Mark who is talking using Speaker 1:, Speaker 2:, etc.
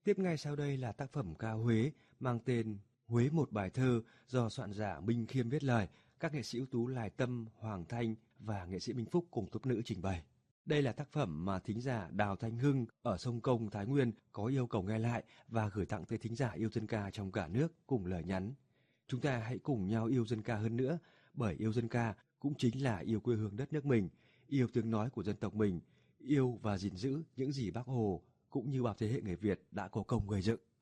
Speaker 1: Tiếp ngay sau đây là tác phẩm ca Huế mang tên Huế một bài thơ do soạn giả Minh Khiêm viết lời, các nghệ sĩ ưu tú Lài Tâm, Hoàng Thanh và nghệ sĩ Minh Phúc cùng tốp nữ trình bày. Đây là tác phẩm mà thính giả Đào Thanh Hưng ở Sông Công, Thái Nguyên có yêu cầu nghe lại và gửi tặng tới thính giả yêu dân ca trong cả nước cùng lời nhắn. Chúng ta hãy cùng nhau yêu dân ca hơn nữa, bởi yêu dân ca cũng chính là yêu quê hương đất nước mình, yêu tiếng nói của dân tộc mình, yêu và gìn giữ những gì Bác Hồ cũng như bao thế hệ người Việt đã có công gây dựng.